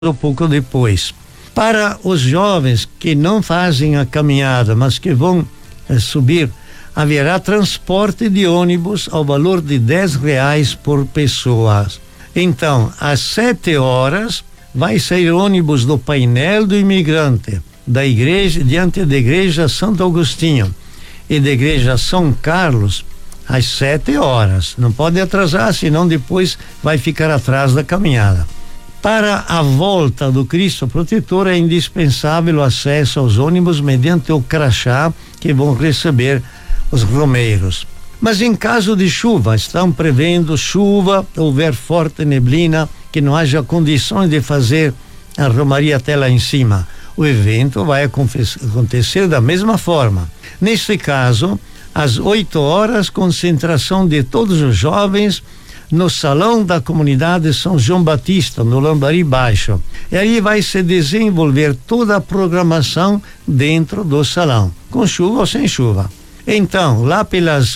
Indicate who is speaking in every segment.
Speaker 1: um pouco depois. Para os jovens que não fazem a caminhada, mas que vão subir, haverá transporte de ônibus ao valor de R$ 10 por pessoa. Então, às 7 horas, vai sair ônibus do painel do imigrante, da igreja, diante da igreja Santo Agostinho e da igreja São Carlos, às 7 horas. Não pode atrasar, senão depois vai ficar atrás da caminhada. Para a volta do Cristo Protetor é indispensável o acesso aos ônibus mediante o crachá que vão receber os romeiros. Mas em caso de chuva, estão prevendo chuva, houver forte neblina, que não haja condições de fazer a romaria até lá em cima. O evento vai acontecer da mesma forma. Neste caso, às 8 horas, concentração de todos os jovens no salão da comunidade São João Batista, no Lambari Baixo. E aí vai se desenvolver toda a programação dentro do salão, com chuva ou sem chuva. Então, lá pelas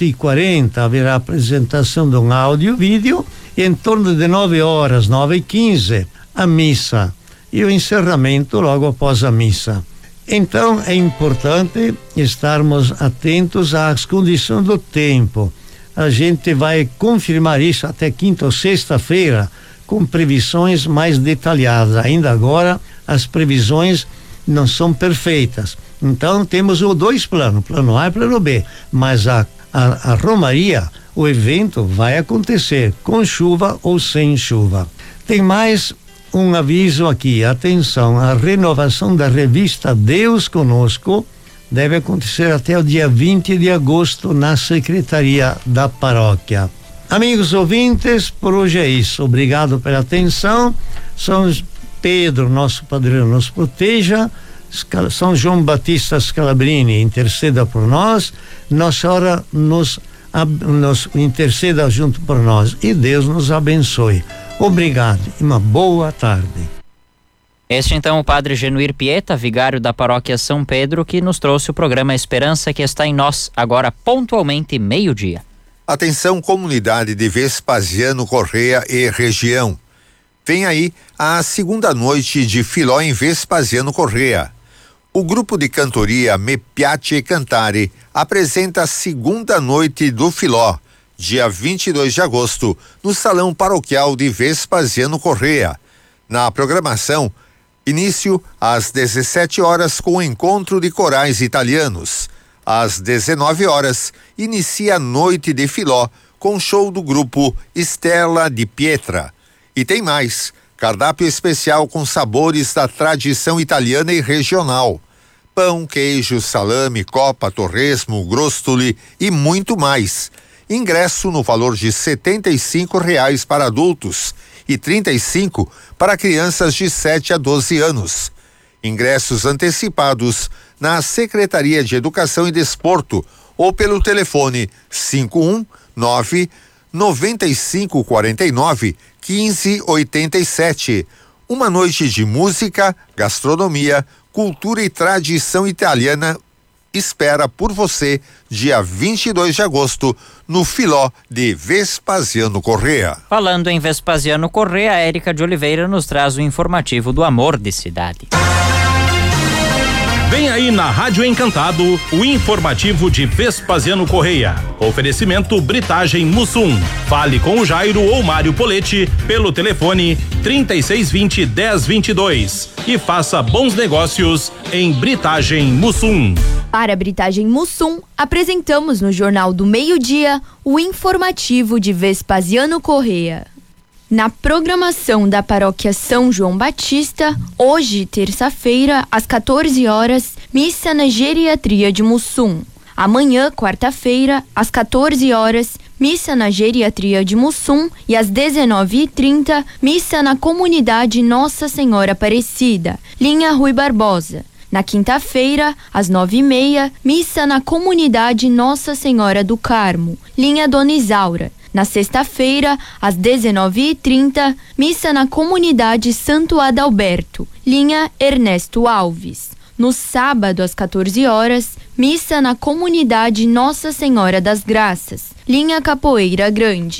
Speaker 1: 8h40 haverá apresentação de um áudio e vídeo, e em torno de 9 horas, 9h15, a missa e o encerramento logo após a missa. Então é importante estarmos atentos às condições do tempo. A gente vai confirmar isso até quinta ou sexta-feira com previsões mais detalhadas. Ainda agora as previsões não são perfeitas. Então temos os dois planos, plano A e plano B, mas a romaria, o evento vai acontecer com chuva ou sem chuva. Tem mais um aviso aqui, atenção, a renovação da revista Deus Conosco deve acontecer até o dia 20 de agosto na Secretaria da Paróquia. Amigos ouvintes, por hoje é isso. Obrigado pela atenção. São Pedro, nosso padroeiro, nos proteja. São João Batista Scalabrini, interceda por nós. Nossa Senhora nos interceda junto por nós. E Deus nos abençoe. Obrigado e uma boa tarde.
Speaker 2: Este então o padre Genuir Pieta, vigário da paróquia São Pedro, que nos trouxe o programa Esperança que está em nós, agora pontualmente 12:00.
Speaker 3: Atenção, comunidade de Vespasiano Correia e região. Vem aí a segunda noite de Filó em Vespasiano Correia. O grupo de cantoria Me Piace Cantare apresenta a segunda noite do Filó, dia 22 de agosto, no Salão Paroquial de Vespasiano Correia. Na programação, início às 17 horas com o encontro de corais italianos. Às 19 horas, inicia a noite de Filó com show do grupo Stella di Pietra. E tem mais, cardápio especial com sabores da tradição italiana e regional. Pão, queijo, salame, copa, torresmo, grostoli e muito mais. Ingresso no valor de R$ 75 para adultos e R$ 35 para crianças de 7 a 12 anos. Ingressos antecipados na Secretaria de Educação e Desporto ou pelo telefone 519-9549-1587. Uma noite de música, gastronomia, cultura e tradição italiana espera por você dia 22 de agosto no Filó de Vespasiano Correia.
Speaker 2: Falando em Vespasiano Correia, a Érica de Oliveira nos traz o informativo do Amor de Cidade.
Speaker 4: Vem aí na Rádio Encantado o informativo de Vespasiano Correia. Oferecimento Britagem Mussum. Fale com o Jairo ou Mário Poletti pelo telefone 3620-1022 e faça bons negócios em Britagem Mussum.
Speaker 5: Para a Britagem Mussum, apresentamos no Jornal do Meio-Dia o informativo de Vespasiano Correia. Na programação da paróquia São João Batista, hoje, terça-feira, às 14 horas, missa na geriatria de Mussum. Amanhã, quarta-feira, às 14 horas, missa na geriatria de Mussum e às 19h30, missa na comunidade Nossa Senhora Aparecida, linha Rui Barbosa. Na quinta-feira, às 9h30, missa na comunidade Nossa Senhora do Carmo, linha Dona Isaura. Na sexta-feira, às 19h30, missa na comunidade Santo Adalberto, linha Ernesto Alves. No sábado, às 14 horas, missa na comunidade Nossa Senhora das Graças, linha Capoeira Grande.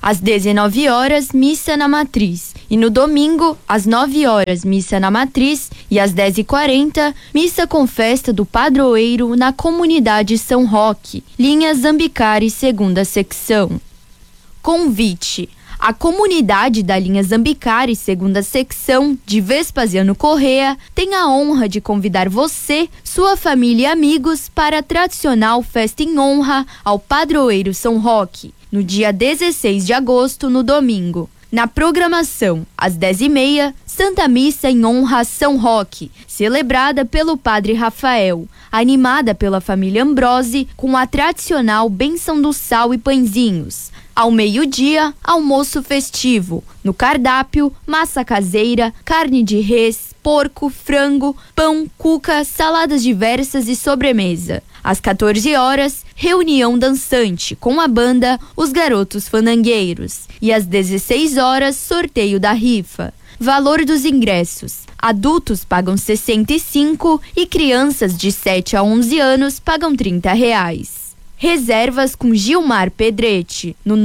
Speaker 5: Às 19 horas, missa na Matriz. E no domingo, às 9 horas, missa na Matriz. E às 10h40, missa com festa do padroeiro na comunidade São Roque, linha Zambicari, segunda secção. Convite. A comunidade da linha Zambicari, segunda secção, de Vespasiano Corrêa, tem a honra de convidar você, sua família e amigos para a tradicional festa em honra ao padroeiro São Roque, no dia 16 de agosto, no domingo. Na programação, às 10h30, Santa Missa em honra a São Roque, celebrada pelo Padre Rafael, animada pela família Ambrose, com a tradicional bênção do sal e pãezinhos. Ao meio-dia, almoço festivo. No cardápio, massa caseira, carne de res, porco, frango, pão, cuca, saladas diversas e sobremesa. Às 14 horas, reunião dançante com a banda Os Garotos Fandangueiros. E às 16 horas, sorteio da rifa. Valor dos ingressos. Adultos pagam R$ 65 e crianças de 7 a 11 anos pagam R$ 30. Reservas com Gilmar Pedretti no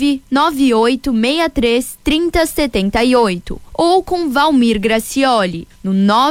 Speaker 5: 998633078 ou com Valmir Gracioli no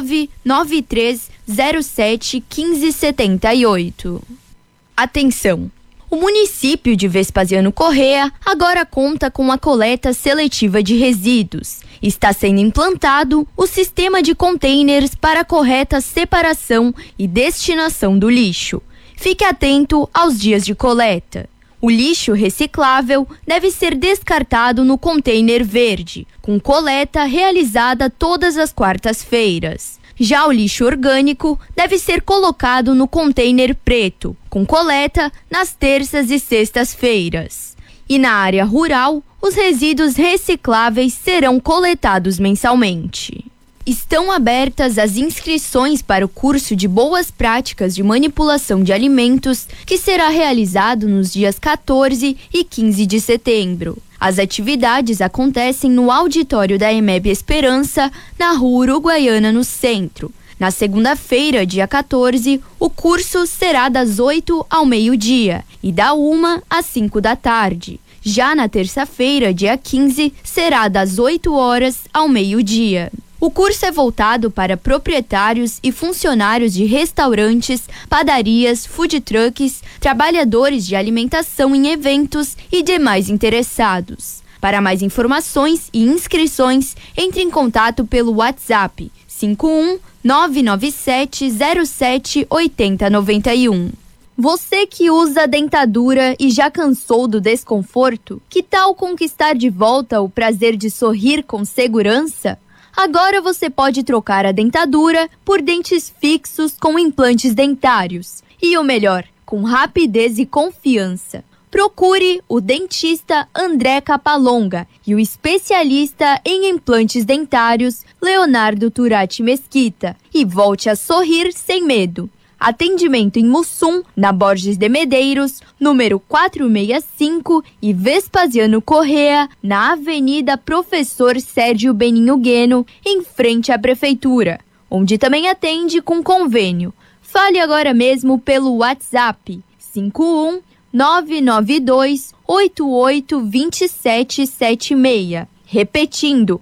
Speaker 5: 993071578. Atenção! O município de Vespasiano Corrêa agora conta com a coleta seletiva de resíduos. Está sendo implantado o sistema de containers para a correta separação e destinação do lixo. Fique atento aos dias de coleta. O lixo reciclável deve ser descartado no container verde, com coleta realizada todas as quartas-feiras. Já o lixo orgânico deve ser colocado no container preto, com coleta nas terças e sextas-feiras. E na área rural, os resíduos recicláveis serão coletados mensalmente. Estão abertas as inscrições para o curso de Boas Práticas de Manipulação de Alimentos, que será realizado nos dias 14 e 15 de setembro. As atividades acontecem no auditório da EMEB Esperança, na Rua Uruguaiana, no centro. Na segunda-feira, dia 14, o curso será das 8 ao meio-dia e da 1 às 5 da tarde. Já na terça-feira, dia 15, será das 8 horas ao meio-dia. O curso é voltado para proprietários e funcionários de restaurantes, padarias, food trucks, trabalhadores de alimentação em eventos e demais interessados. Para mais informações e inscrições, entre em contato pelo WhatsApp 51997078091. Você que usa dentadura e já cansou do desconforto, que tal conquistar de volta o prazer de sorrir com segurança? Agora você pode trocar a dentadura por dentes fixos com implantes dentários. E o melhor, com rapidez e confiança. Procure o dentista André Capalonga e o especialista em implantes dentários Leonardo Turati Mesquita e volte a sorrir sem medo. Atendimento em Mussum, na Borges de Medeiros, número 465 e Vespasiano Corrêa, na Avenida Professor Sérgio Beninho Gueno, em frente à Prefeitura, onde também atende com convênio. Fale agora mesmo pelo WhatsApp 51992882776. Repetindo,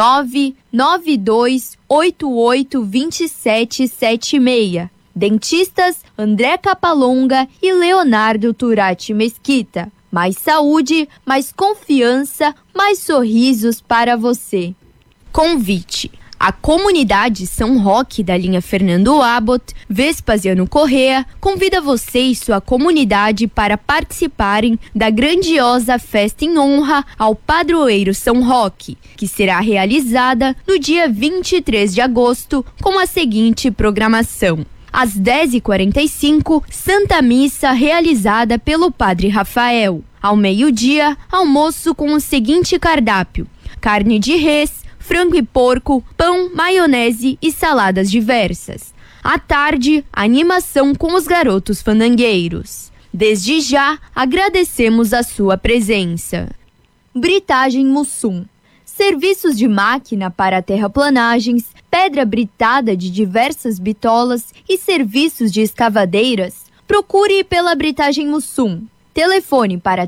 Speaker 5: 992882776. Dentistas André Capalonga e Leonardo Turati Mesquita. Mais saúde, mais confiança, mais sorrisos para você. Convite. A comunidade São Roque da linha Fernando Abbott, Vespasiano Corrêa, convida você e sua comunidade para participarem da grandiosa festa em honra ao padroeiro São Roque, que será realizada no dia 23 de agosto com a seguinte programação. Às 10h45, Santa Missa realizada pelo Padre Rafael. Ao meio-dia, almoço com o seguinte cardápio: carne de res, frango e porco, pão, maionese e saladas diversas. À tarde, animação com os Garotos Fandangueiros. Desde já, agradecemos a sua presença. Britagem Mussum. Serviços de máquina para terraplanagens, pedra britada de diversas bitolas e serviços de escavadeiras. Procure pela Britagem Mussum. Telefone para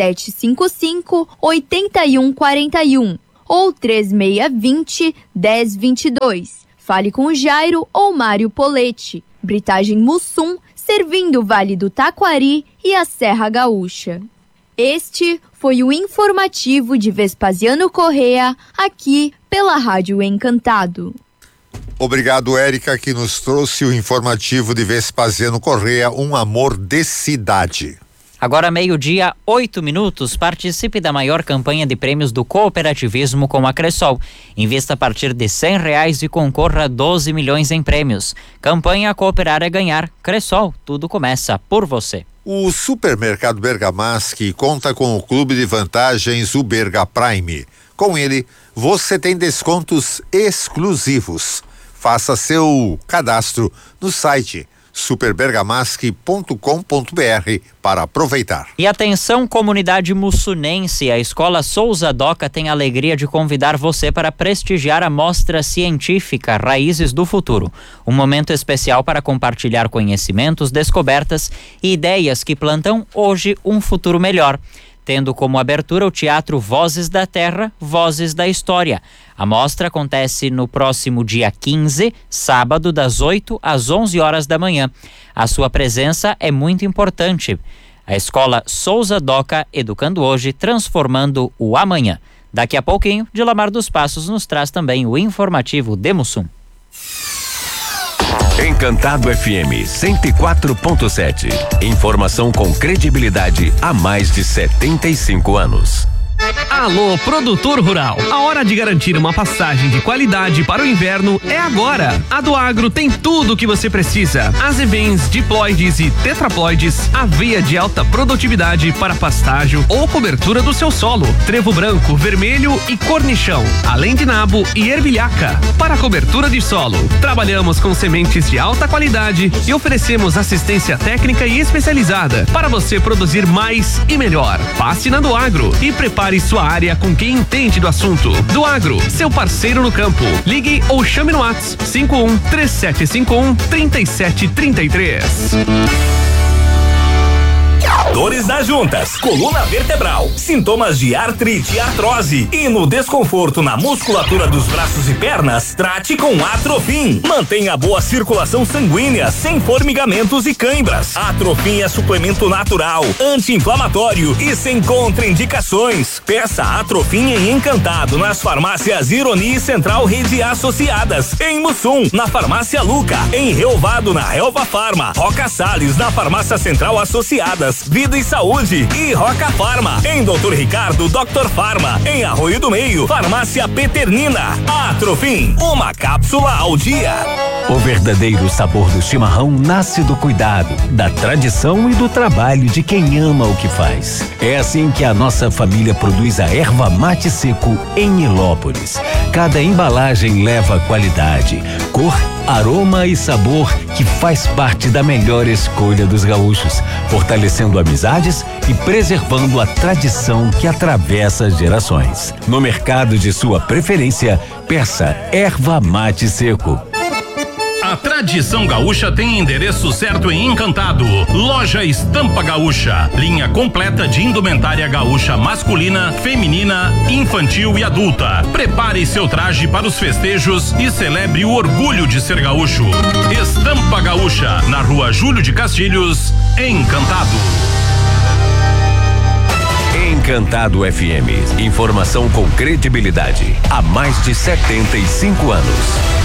Speaker 5: 3755-8141 ou 3620-1022. Fale com o Jairo ou Mário Poletti. Britagem Mussum, servindo o Vale do Taquari e a Serra Gaúcha. Este foi o informativo de Vespasiano Correia, aqui pela Rádio Encantado.
Speaker 3: Obrigado, Érica, que nos trouxe o informativo de Vespasiano Correia, um amor de cidade.
Speaker 2: Agora 12:08, participe da maior campanha de prêmios do cooperativismo com a Cressol. Invista a partir de R$100 e concorra a 12 milhões em prêmios. Campanha Cooperar é Ganhar. Cressol, tudo começa por você.
Speaker 3: O supermercado Bergamaschi conta com o clube de vantagens, o Berga Prime. Com ele, você tem descontos exclusivos. Faça seu cadastro no site superbergamaschi.com.br para aproveitar.
Speaker 2: E atenção, comunidade mussunense, a Escola Souza Doca tem a alegria de convidar você para prestigiar a mostra científica Raízes do Futuro. Um momento especial para compartilhar conhecimentos, descobertas e ideias que plantam hoje um futuro melhor. Tendo como abertura o teatro Vozes da Terra, Vozes da História. A mostra acontece no próximo dia 15, sábado, das 8 às 11 horas da manhã. A sua presença é muito importante. A Escola Souza Doca, educando hoje, transformando o amanhã. Daqui a pouquinho, Dilamar dos Passos nos traz também o informativo de Mussum.
Speaker 6: Encantado FM 104.7. Informação com credibilidade há mais de 75 anos.
Speaker 7: Alô, produtor rural. A hora de garantir uma passagem de qualidade para o inverno é agora. A do Agro tem tudo o que você precisa. Azevens, diploides e tetraploides, aveia de alta produtividade para pastágio ou cobertura do seu solo, trevo branco, vermelho e cornichão, além de nabo e ervilhaca. Para cobertura de solo, trabalhamos com sementes de alta qualidade e oferecemos assistência técnica e especializada para você produzir mais e melhor. Passe na do Agro e prepare sua área com quem entende do assunto. Do Agro, seu parceiro no campo. Ligue ou chame no WhatsApp 51-3751-3733.
Speaker 8: Dores nas juntas, coluna vertebral, sintomas de artrite e artrose e no desconforto na musculatura dos braços e pernas, trate com Atrofim. Mantenha boa circulação sanguínea, sem formigamentos e cãibras. Atrofim é suplemento natural, anti-inflamatório e sem contraindicações. Peça Atrofim em Encantado nas farmácias Ironi e Central Rede Associadas, em Mussum, na farmácia Luca, em Relvado, na Relva Farma, Roca Salles, na farmácia Central Associadas, Vida e Saúde e Roca Farma, em Dr. Ricardo, Dr. Farma, em Arroio do Meio, farmácia Peternina. Atrofim, uma cápsula ao dia.
Speaker 6: O verdadeiro sabor do chimarrão nasce do cuidado, da tradição e do trabalho de quem ama o que faz. É assim que a nossa família produz a erva mate seco em Nilópolis. Cada embalagem leva qualidade, cor, aroma e sabor que faz parte da melhor escolha dos gaúchos, fortalecendo amizades e preservando a tradição que atravessa gerações. No mercado de sua preferência, peça erva mate seco.
Speaker 4: A tradição gaúcha tem endereço certo em Encantado. Loja Estampa Gaúcha. Linha completa de indumentária gaúcha masculina, feminina, infantil e adulta. Prepare seu traje para os festejos e celebre o orgulho de ser gaúcho. Estampa Gaúcha, na Rua Júlio de Castilhos, Encantado.
Speaker 6: Encantado FM. Informação com credibilidade há mais de 75 anos.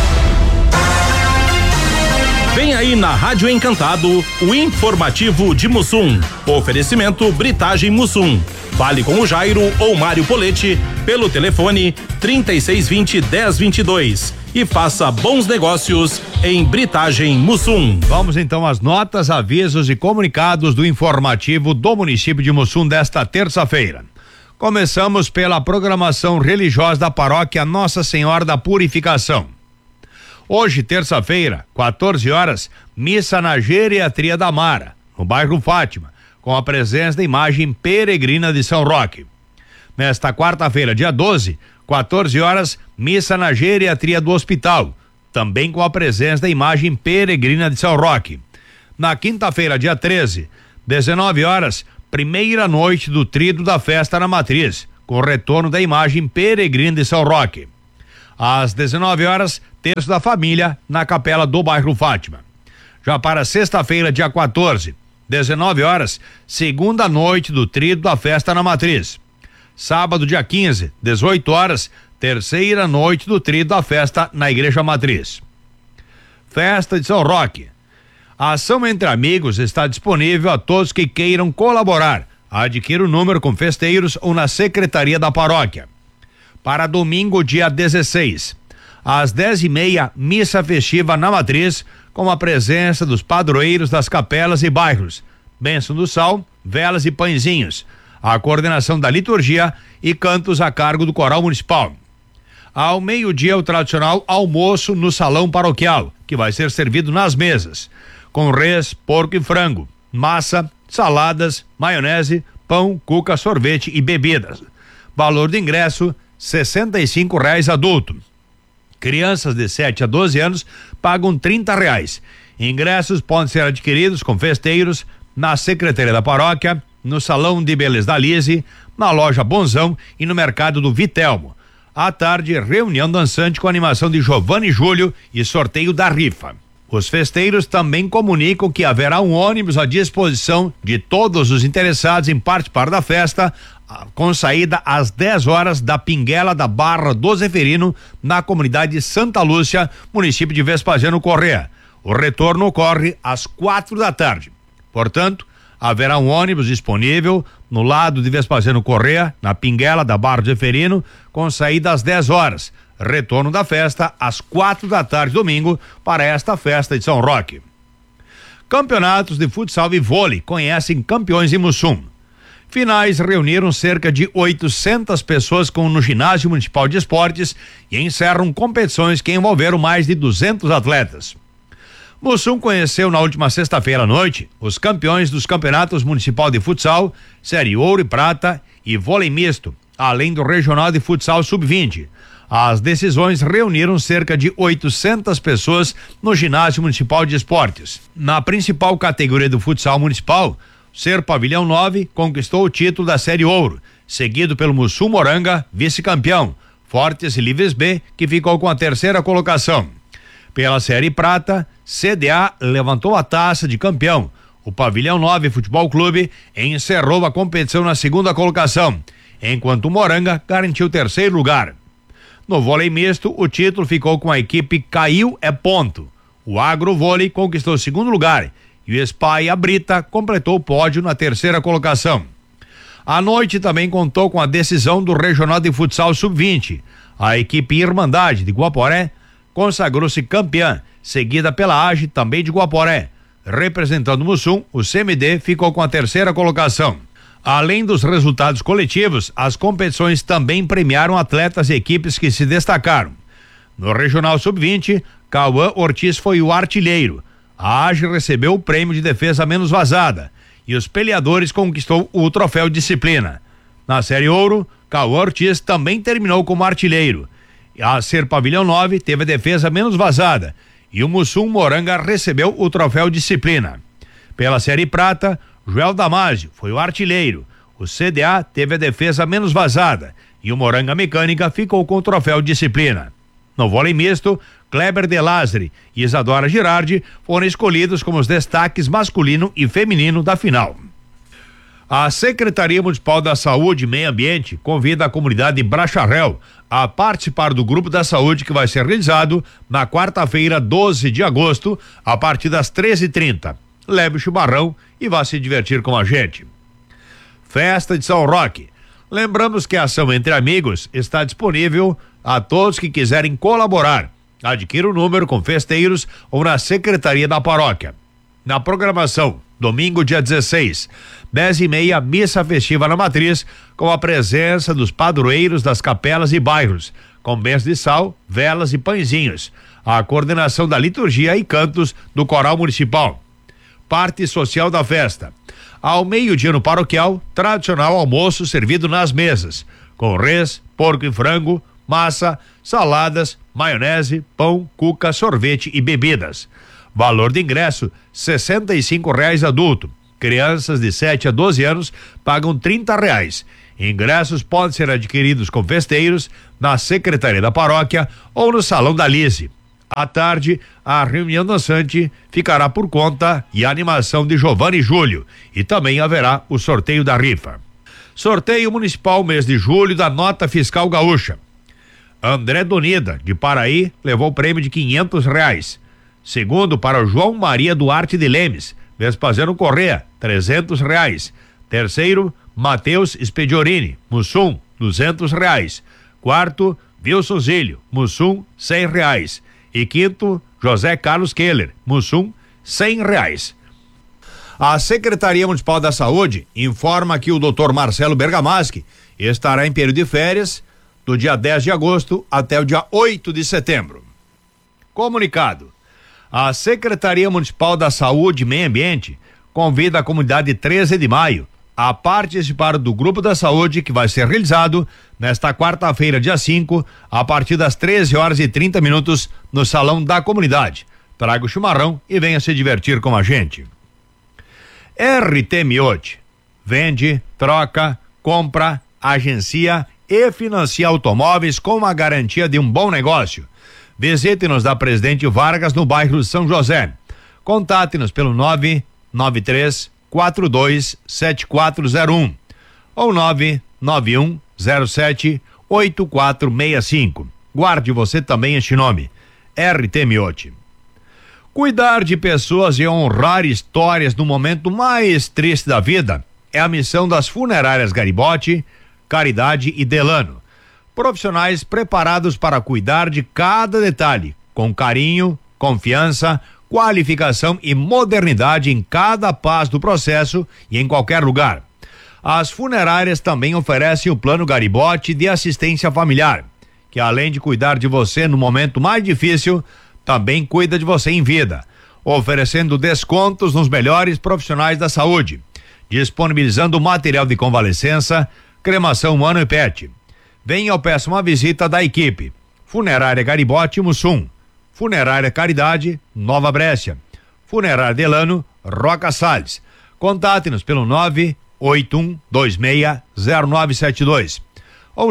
Speaker 4: Vem aí na Rádio Encantado o informativo de Mussum. Oferecimento Britagem Mussum. Fale com o Jairo ou Mário Poletti pelo telefone 3620-1022 e faça bons negócios em Britagem Mussum.
Speaker 9: Vamos então às notas, avisos e comunicados do informativo do município de Mussum desta terça-feira. Começamos pela programação religiosa da paróquia Nossa Senhora da Purificação. Hoje, terça-feira, 14 horas, missa na Geriatria da Mara, no bairro Fátima, com a presença da imagem peregrina de São Roque. Nesta quarta-feira, dia 12, 14 horas, missa na Geriatria do Hospital, também com a presença da imagem peregrina de São Roque. Na quinta-feira, dia 13, 19 horas, primeira noite do Tríduo da Festa na Matriz, com retorno da imagem peregrina de São Roque. Às 19 horas, terço da família na capela do bairro Fátima. Já para sexta-feira, dia 14, 19 horas, segunda noite do Tríduo da Festa na Matriz. Sábado, dia 15, 18 horas, terceira noite do Tríduo da Festa na Igreja Matriz. Festa de São Roque. A ação Entre Amigos está disponível a todos que queiram colaborar. Adquira o número com festeiros ou na secretaria da paróquia. Para domingo, dia 16, às 10h30, missa festiva na Matriz, com a presença dos padroeiros das capelas e bairros, bênção do sal, velas e pãezinhos, a coordenação da liturgia e cantos a cargo do coral municipal. Ao meio-dia, o tradicional almoço no salão paroquial, que vai ser servido nas mesas, com res, porco e frango, massa, saladas, maionese, pão, cuca, sorvete e bebidas. Valor do ingresso, R$65 adulto. Crianças de 7 a 12 anos pagam R$30. Ingressos podem ser adquiridos com festeiros na Secretaria da Paróquia, no Salão de Beleza da Lise, na Loja Bonzão e no Mercado do Vitelmo. À tarde, reunião dançante com animação de Giovanni Júlio e sorteio da rifa. Os festeiros também comunicam que haverá um ônibus à disposição de todos os interessados em participar da festa, com saída às 10 horas da Pinguela da Barra do Zeferino, na comunidade Santa Lúcia, município de Vespasiano Corrêa. O retorno ocorre às 4 da tarde. Portanto, haverá um ônibus disponível no lado de Vespasiano Corrêa, na Pinguela da Barra do Zeferino, com saída às 10 horas. Retorno da festa às 4 da tarde, domingo, para esta festa de São Roque. Campeonatos de futsal e vôlei conhecem campeões em Mussum. Finais reuniram cerca de 800 pessoas no Ginásio Municipal de Esportes e encerram competições que envolveram mais de 200 atletas. Mussum conheceu na última sexta-feira à noite os campeões dos campeonatos municipal de futsal, série ouro e prata e vôlei misto, além do regional de futsal sub-20. As decisões reuniram cerca de 800 pessoas no Ginásio Municipal de Esportes. Na principal categoria do futsal municipal, Ser Pavilhão 9 conquistou o título da série ouro, seguido pelo Mussum Moranga, vice-campeão, Fortes e Livres B, que ficou com a terceira colocação. Pela série prata, CDA levantou a taça de campeão. O Pavilhão 9 Futebol Clube encerrou a competição na segunda colocação, enquanto o Moranga garantiu o terceiro lugar. No vôlei misto, o título ficou com a equipe Caiu é Ponto. O Agrovôlei conquistou o segundo lugar e o Spy a Brita completou o pódio na terceira colocação. A noite também contou com a decisão do Regional de Futsal Sub-20. A equipe Irmandade de Guaporé consagrou-se campeã, seguida pela AGE também de Guaporé. Representando o Mussum, o CMD ficou com a terceira colocação. Além dos resultados coletivos, as competições também premiaram atletas e equipes que se destacaram. No Regional Sub-20, Cauã Ortiz foi o artilheiro. A AGE recebeu o prêmio de defesa menos vazada e os peleadores conquistou o troféu Disciplina. Na série ouro, Cauã Ortiz também terminou como artilheiro. A Ser Pavilhão 9 teve a defesa menos vazada e o Mussum Moranga recebeu o troféu Disciplina. Pela série prata, Joel Damásio foi o artilheiro. O CDA teve a defesa menos vazada e o Moranga Mecânica ficou com o troféu Disciplina. No vôlei misto, Kleber De Lazari e Isadora Girardi foram escolhidos como os destaques masculino e feminino da final. A Secretaria Municipal da Saúde e Meio Ambiente convida a comunidade de Bracharel a participar do Grupo da Saúde que vai ser realizado na quarta-feira, 12 de agosto, a partir das 13h30. Leve o chimarrão e vá se divertir com a gente. Festa de São Roque. Lembramos que a ação Entre Amigos está disponível a todos que quiserem colaborar. Adquira o número com festeiros ou na Secretaria da Paróquia. Na programação, domingo, dia 16, 10h30, missa festiva na Matriz, com a presença dos padroeiros das capelas e bairros, com bênçãos de sal, velas e pãezinhos. A coordenação da liturgia e cantos do coral municipal. Parte social da festa. Ao meio-dia no paroquial, tradicional almoço servido nas mesas, com res, porco e frango, massa, saladas, maionese, pão, cuca, sorvete e bebidas. Valor de ingresso, R$65 adulto. Crianças de 7 a 12 anos pagam R$30. Ingressos podem ser adquiridos com festeiros na Secretaria da Paróquia ou no Salão da Lise. À tarde, a reunião dançante ficará por conta e animação de Giovanni Júlio, e também haverá o sorteio da rifa. Sorteio municipal mês de julho da nota fiscal gaúcha. André Donida, de Paraí, levou o prêmio de R$500. Segundo para o João Maria Duarte de Lemes, Vespasiano Correa, R$300. Terceiro, Matheus Spediorini, Mussum, R$200. Quarto, Wilson Zílio, Mussum, R$100. E quinto, José Carlos Keller, Mussum, R$100. A Secretaria Municipal da Saúde informa que o Dr. Marcelo Bergamaschi estará em período de férias do dia 10 de agosto até o dia 8 de setembro. Comunicado. A Secretaria Municipal da Saúde e Meio Ambiente convida a comunidade 13 de maio a participar do Grupo da Saúde, que vai ser realizado nesta quarta-feira, dia 5, a partir das 13h30 no Salão da Comunidade. Traga o chimarrão e venha se divertir com a gente. RT Miote vende, troca, compra, agencia e financia automóveis com a garantia de um bom negócio. Visite-nos da Presidente Vargas no bairro São José. Contate-nos pelo 993-427401 ou 99107-8465. Guarde você também este nome, RT Miote. Cuidar de pessoas e honrar histórias no momento mais triste da vida é a missão das funerárias Garibotti, Caridade e Delano. Profissionais preparados para cuidar de cada detalhe, com carinho, confiança, qualificação e modernidade em cada passo do processo e em qualquer lugar. As funerárias também oferecem o Plano Garibotti de assistência familiar, que além de cuidar de você no momento mais difícil, também cuida de você em vida, oferecendo descontos nos melhores profissionais da saúde, disponibilizando material de convalescença, cremação humana e pet. Venha ou peça uma visita da equipe. Funerária Garibotti, Mussum. Funerária Caridade, Nova Brécia. Funerária Delano, Roca Salles. Contate-nos pelo 981260972 ou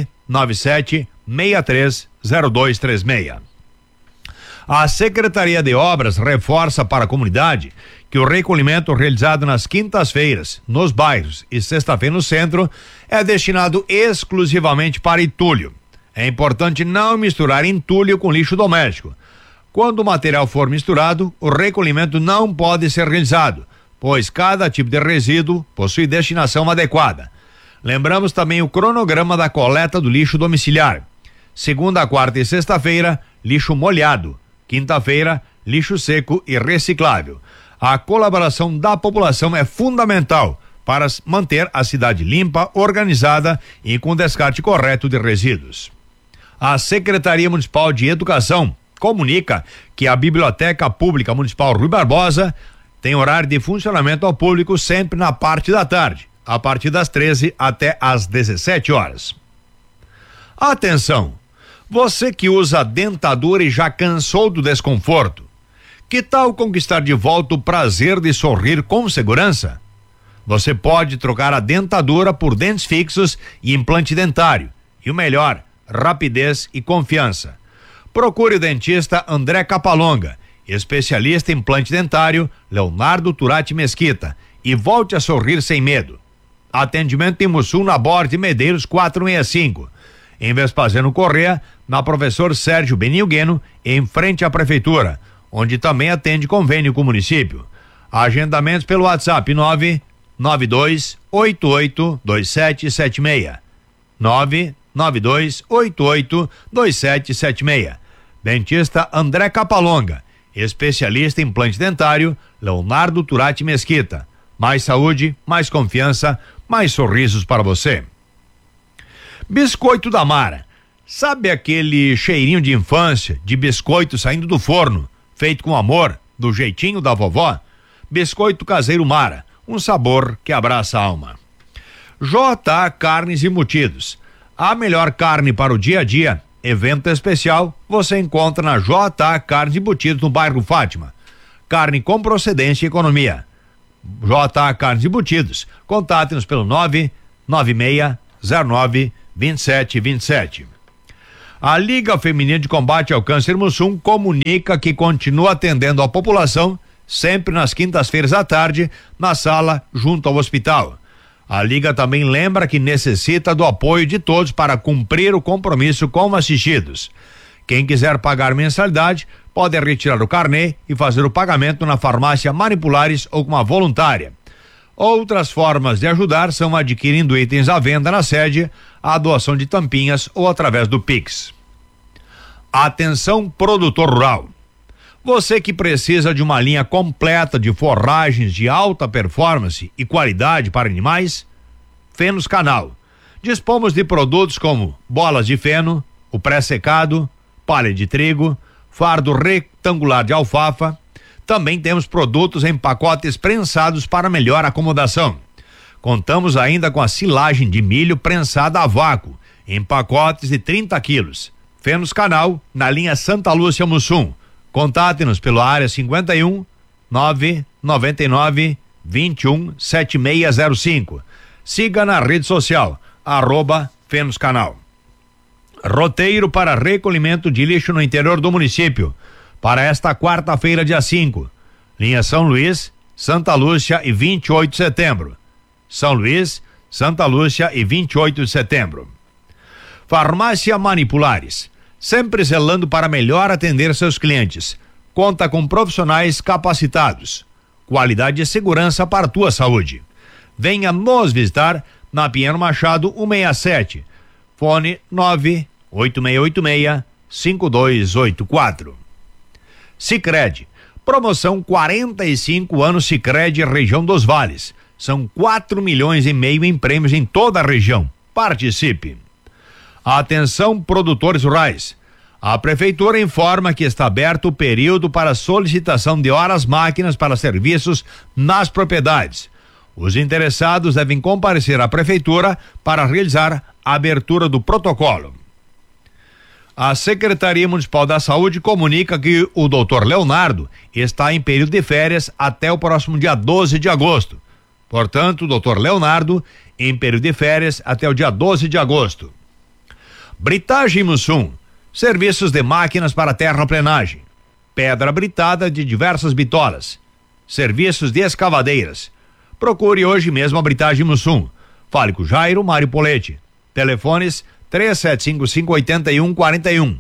Speaker 9: 997630236. A Secretaria de Obras reforça para a comunidade que o recolhimento realizado nas quintas-feiras, nos bairros e sexta-feira no centro é destinado exclusivamente para entulho. É importante não misturar entulho com lixo doméstico. Quando o material for misturado, o recolhimento não pode ser realizado, pois cada tipo de resíduo possui destinação adequada. Lembramos também o cronograma da coleta do lixo domiciliar. Segunda, quarta e sexta-feira, lixo molhado. Quinta-feira, lixo seco e reciclável. A colaboração da população é fundamental para manter a cidade limpa, organizada e com descarte correto de resíduos. A Secretaria Municipal de Educação comunica que a Biblioteca Pública Municipal Rui Barbosa tem horário de funcionamento ao público sempre na parte da tarde, a partir das 13 até às 17 horas. Atenção! Você que usa dentadura e já cansou do desconforto, que tal conquistar de volta o prazer de sorrir com segurança? Você pode trocar a dentadura por dentes fixos e implante dentário. E o melhor, rapidez e confiança. Procure o dentista André Capalonga, especialista em implante dentário, Leonardo Turati Mesquita, e volte a sorrir sem medo. Atendimento em Mussum, na Borda Medeiros 465. Em Vespasiano Correa, na Professor Sérgio Benilgueno, em frente à Prefeitura, onde também atende convênio com o município. Agendamentos pelo WhatsApp 992882776. 992882776. Dentista André Capalonga, especialista em implante dentário, Leonardo Turati Mesquita. Mais saúde, mais confiança, mais sorrisos para você. Biscoito da Mara. Sabe aquele cheirinho de infância, de biscoito saindo do forno, feito com amor, do jeitinho da vovó? Biscoito caseiro Mara, um sabor que abraça a alma. JA Carnes e Embutidos. A melhor carne para o dia a dia, evento especial, você encontra na JA Carnes e Embutidos no bairro Fátima. Carne com procedência e economia. JA Carnes Embutidos. Contate-nos pelo 996092727. A Liga Feminina de Combate ao Câncer Mussum comunica que continua atendendo a população sempre nas quintas-feiras à tarde na sala junto ao hospital. A Liga também lembra que necessita do apoio de todos para cumprir o compromisso com assistidos. Quem quiser pagar mensalidade pode retirar o carnê e fazer o pagamento na farmácia Manipulares ou com uma voluntária. Outras formas de ajudar são adquirindo itens à venda na sede, a doação de tampinhas ou através do Pix. Atenção, produtor rural. Você que precisa de uma linha completa de forragens de alta performance e qualidade para animais, Fenos Canal. Dispomos de produtos como bolas de feno, o pré-secado, palha de trigo, fardo retangular de alfafa. Também temos produtos em pacotes prensados para melhor acomodação. Contamos ainda com a silagem de milho prensada a vácuo, em pacotes de 30 quilos. Fenos Canal, na linha Santa Lúcia Mussum. Contate-nos pelo área 51 999 21 7605. Siga na rede social, @Fenos Canal. Roteiro para recolhimento de lixo no interior do município. Para esta quarta-feira, dia 5. Linha São Luís, Santa Lúcia e 28 de setembro. São Luís, Santa Lúcia e 28 de setembro. Farmácia Manipulares. Sempre zelando para melhor atender seus clientes. Conta com profissionais capacitados. Qualidade e segurança para a tua saúde. Venha nos visitar na Pinheiro Machado 167. Fone 98686-5284. Sicredi. Promoção 45 anos Sicredi região dos Vales. São 4,5 milhões em prêmios em toda a região. Participe. Atenção, produtores rurais. A prefeitura informa que está aberto o período para solicitação de horas máquinas para serviços nas propriedades. Os interessados devem comparecer à prefeitura para realizar a abertura do protocolo. A Secretaria Municipal da Saúde comunica que o Dr. Leonardo está em período de férias até o próximo dia 12 de agosto. Portanto, o Dr. Leonardo em período de férias até o dia 12 de agosto. Britagem Mussum. Serviços de máquinas para terraplenagem. Pedra britada de diversas bitolas. Serviços de escavadeiras. Procure hoje mesmo a Britagem Mussum. Fale com Jairo Mário Polete. Telefones 3755-8141.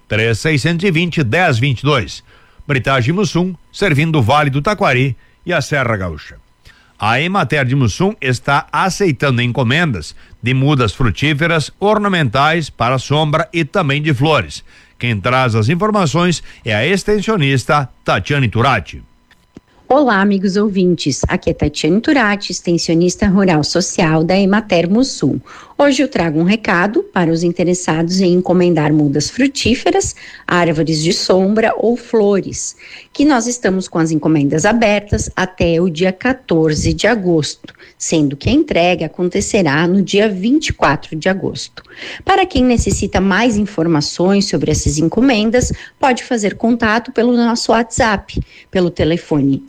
Speaker 9: 3620-1022. Britagem Mussum, servindo o Vale do Taquari e a Serra Gaúcha. A Emater de Mussum está aceitando encomendas de mudas frutíferas, ornamentais, para sombra e também de flores. Quem traz as informações é a extensionista Tatiane Turati.
Speaker 10: Olá, amigos ouvintes. Aqui é Tatiane Turati, extensionista rural social da Emater Mussum. Hoje eu trago um recado para os interessados em encomendar mudas frutíferas, árvores de sombra ou flores, que nós estamos com as encomendas abertas até o dia 14 de agosto, sendo que a entrega acontecerá no dia 24 de agosto. Para quem necessita mais informações sobre essas encomendas, pode fazer contato pelo nosso WhatsApp, pelo telefone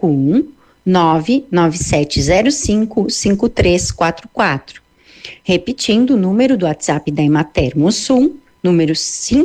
Speaker 10: 51997055344. Repetindo o número do WhatsApp da Emater Mussum, número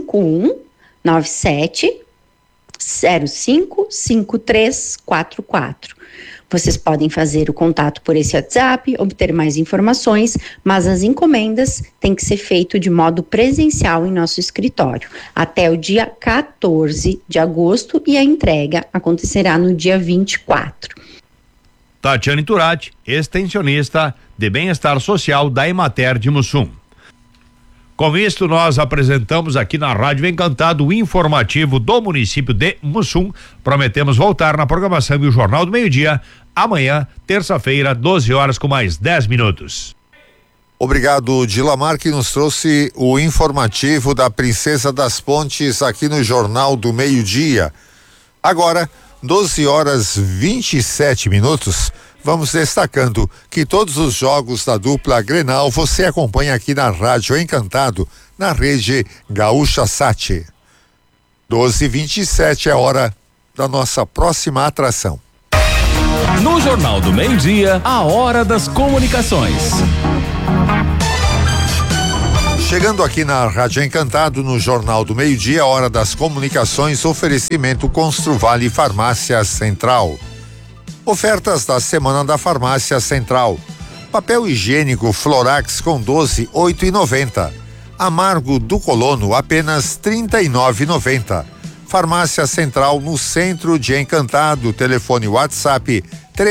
Speaker 10: 5197055344. Vocês podem fazer o contato por esse WhatsApp, obter mais informações, mas as encomendas têm que ser feito de modo presencial em nosso escritório, até o dia 14 de agosto, e a entrega acontecerá no dia 24.
Speaker 9: Tatiane Turati, extensionista de bem-estar social da Emater de Mussum. Com isto, nós apresentamos aqui na Rádio Encantado o informativo do município de Mussum. Prometemos voltar na programação e o Jornal do Meio-Dia amanhã, terça-feira, 12 horas com mais 10 minutos.
Speaker 3: Obrigado, Dilamar, que nos trouxe o informativo da Princesa das Pontes aqui no Jornal do Meio-Dia. Agora, 12 horas 27 minutos. Vamos destacando que todos os jogos da dupla Grenal você acompanha aqui na Rádio Encantado, na rede Gaúcha Sat. 12h27 é a hora da nossa próxima atração.
Speaker 8: No Jornal do Meio-Dia, a Hora das Comunicações.
Speaker 3: Chegando aqui na Rádio Encantado, no Jornal do Meio-Dia, Hora das Comunicações, oferecimento Construvale Farmácia Central. Ofertas da Semana da Farmácia Central. Papel higiênico Florax com 12, 8,90. Amargo do Colono, apenas 39,90. Farmácia Central no centro de Encantado. Telefone WhatsApp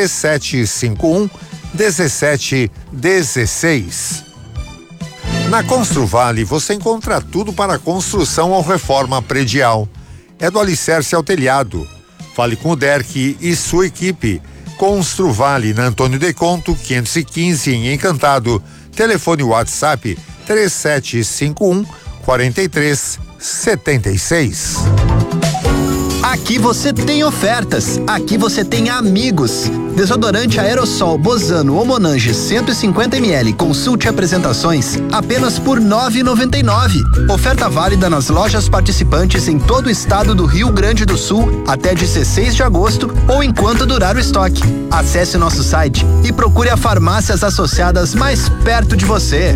Speaker 3: 3751-1716. Na Construvale você encontra tudo para construção ou reforma predial. É do alicerce ao telhado. Fale com o Derck e sua equipe. Construvale na Antônio Deconto 515 em Encantado. Telefone WhatsApp 3751-4376.
Speaker 11: Aqui você tem ofertas, aqui você tem amigos. Desodorante aerossol Bozano ou Monange 150 ml, consulte apresentações, apenas por R$ 9,99. Oferta válida nas lojas participantes em todo o estado do Rio Grande do Sul até 16 de agosto ou enquanto durar o estoque. Acesse nosso site e procure as farmácias associadas mais perto de você.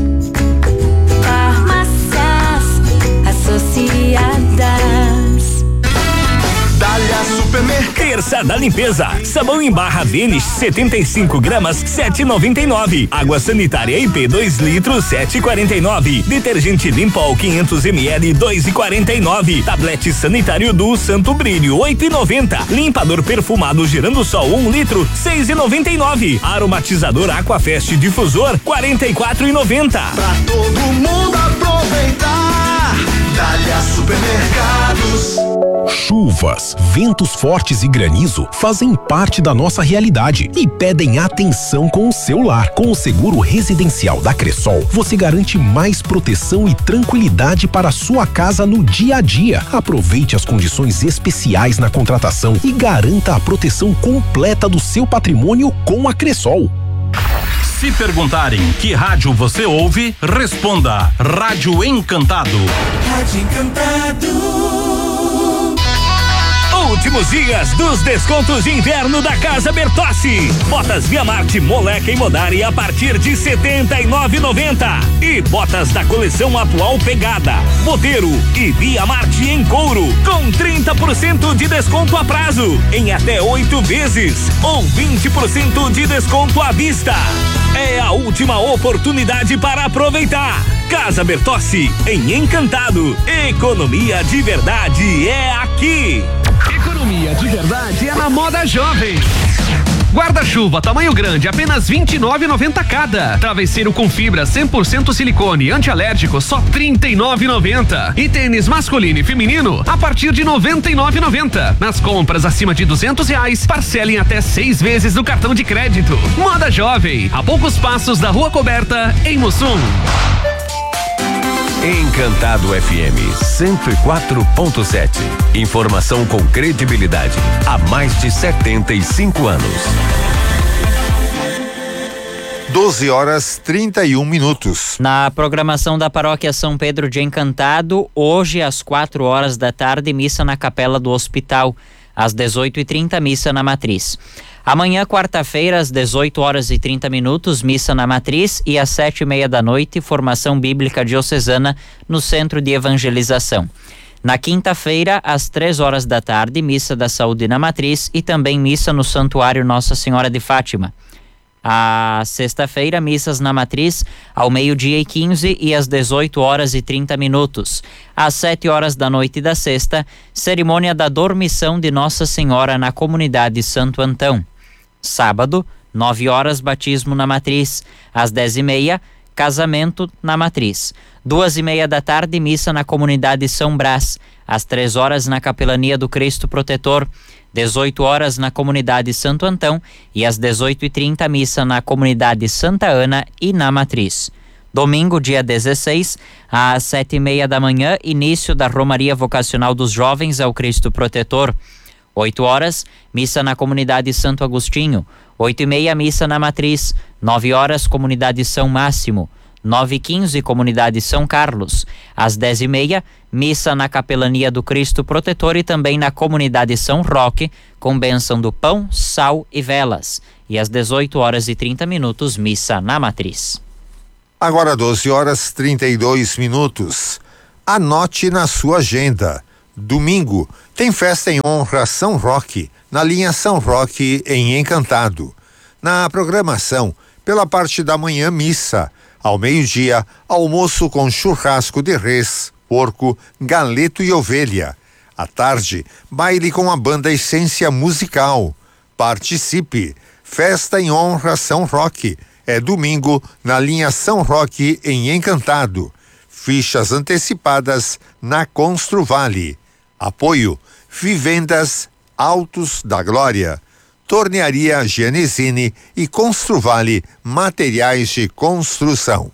Speaker 12: Farmácias associadas.
Speaker 8: Dália Supermercado. Terça da limpeza. Sabão em barra Vênis 75 gramas 7,99. Água sanitária IP 2 litros 7,49. Detergente Limpol 500 ml 2,49. Tablete sanitário do Santo Brilho 8,90. Limpador perfumado Girando Sol 1 litro 6,99. Aromatizador Aquafest Difusor 44,90.
Speaker 12: Pra todo mundo aproveitar. Dália Supermercados.
Speaker 13: Chuvas, ventos fortes e granizo fazem parte da nossa realidade e pedem atenção com o seu lar. Com o seguro residencial da Cressol, você garante mais proteção e tranquilidade para a sua casa no dia a dia. Aproveite as condições especiais na contratação e garanta a proteção completa do seu patrimônio com a Cressol.
Speaker 4: Se perguntarem que rádio você ouve, responda Rádio Encantado.
Speaker 12: Rádio Encantado.
Speaker 8: Últimos dias dos descontos de inverno da Casa Bertossi. Botas Via Marte Moleca e Modari a partir de R$ 79,90. E botas da coleção atual Pegada, Boteiro e Via Marte em couro com 30% de desconto a prazo em até 8 vezes ou 20% de desconto à vista. É a última oportunidade para aproveitar. Casa Bertossi em Encantado. Economia de verdade é aqui.
Speaker 7: Economia de verdade é na Moda Jovem. Guarda-chuva tamanho grande, apenas R$ 29,90 cada. Travesseiro com fibra 100% silicone antialérgico, só R$ 39,90. E tênis masculino e feminino a partir de R$ 99,90. Nas compras acima de R$200, parcelem até 6 vezes no cartão de crédito. Moda Jovem, a poucos passos da Rua Coberta, em Mussum.
Speaker 6: Encantado FM 104.7. Informação com credibilidade há mais de 75 anos.
Speaker 3: 12h31.
Speaker 2: Na programação da Paróquia São Pedro de Encantado, hoje às 4 da tarde, missa na Capela do Hospital. Às 18h30, missa na Matriz. Amanhã, quarta-feira, às 18h30, missa na Matriz e às 19h30, formação bíblica diocesana no Centro de Evangelização. Na quinta-feira, às 3 da tarde, missa da Saúde na Matriz e também missa no Santuário Nossa Senhora de Fátima. À sexta-feira, missas na Matriz ao 12h15 e às 18h30. Às 19h da sexta, cerimônia da dormição de Nossa Senhora na comunidade Santo Antão. Sábado, 9h, batismo na Matriz. Às 10h30, casamento na Matriz. 2h30 da tarde, missa na comunidade São Brás. Às 3h, na capelania do Cristo Protetor. 18h na comunidade Santo Antão e às 18h30 missa na comunidade Santa Ana e na Matriz. Domingo, dia 16, às 7h30 da manhã, início da Romaria Vocacional dos Jovens ao Cristo Protetor. 8h, missa na comunidade Santo Agostinho. 8h30, missa na Matriz. 9h, comunidade São Máximo. 9h15, Comunidade São Carlos. Às 10h30, missa na Capelania do Cristo Protetor e também na Comunidade São Roque, com bênção do pão, sal e velas. E às 18h30, missa na Matriz.
Speaker 3: Agora 12h32. Anote na sua agenda. Domingo tem festa em honra a São Roque, na linha São Roque em Encantado. Na programação, pela parte da manhã, missa. Ao meio-dia, almoço com churrasco de res, porco, galeto e ovelha. À tarde, baile com a banda Essência Musical. Participe! Festa em honra São Roque. É domingo na linha São Roque em Encantado. Fichas antecipadas na Construvale. Apoio Vivendas Altos da Glória, Tornearia Genesini e Construvale Materiais de Construção.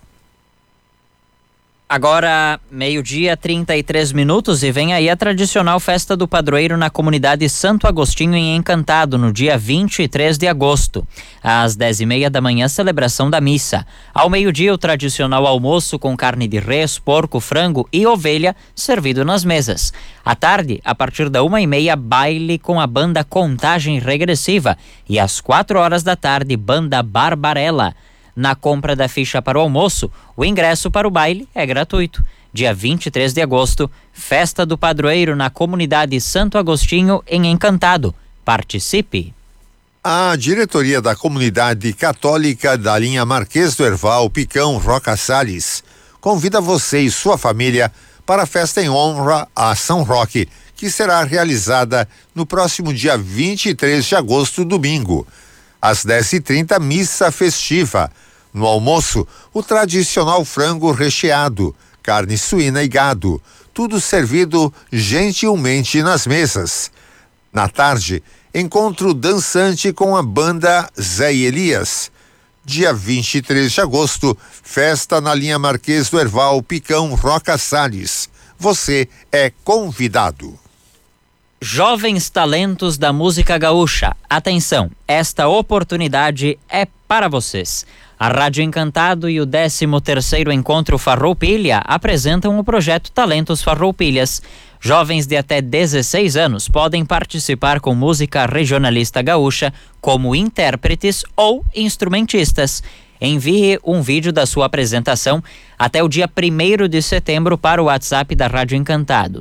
Speaker 2: Agora, 12h33 e vem aí a tradicional festa do padroeiro na comunidade Santo Agostinho em Encantado, no dia 23 de agosto. Às 10h30, celebração da missa. Ao meio-dia, o tradicional almoço com carne de res, porco, frango e ovelha, servido nas mesas. À tarde, a partir da 1h30, baile com a banda Contagem Regressiva. E às 4h, banda Barbarella. Na compra da ficha para o almoço, o ingresso para o baile é gratuito. Dia 23 de agosto, festa do padroeiro na comunidade Santo Agostinho em Encantado. Participe!
Speaker 3: A diretoria da comunidade católica da linha Marquês do Herval, Picão, Roca Salles, convida você e sua família para a festa em honra a São Roque, que será realizada no próximo dia 23 de agosto, domingo. Às 10h30, missa festiva. No almoço, o tradicional frango recheado, carne suína e gado, tudo servido gentilmente nas mesas. Na tarde, encontro dançante com a banda Zé e Elias. Dia 23 de agosto, festa na linha Marquês do Herval, Picão, Roca Salles. Você é convidado.
Speaker 2: Jovens talentos da música gaúcha, atenção, esta oportunidade é para vocês. A Rádio Encantado e o 13º Encontro Farroupilha apresentam o projeto Talentos Farroupilhas. Jovens de até 16 anos podem participar com música regionalista gaúcha como intérpretes ou instrumentistas. Envie um vídeo da sua apresentação até o dia 1º de setembro para o WhatsApp da Rádio Encantado,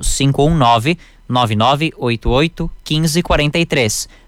Speaker 2: 519-9988-1543,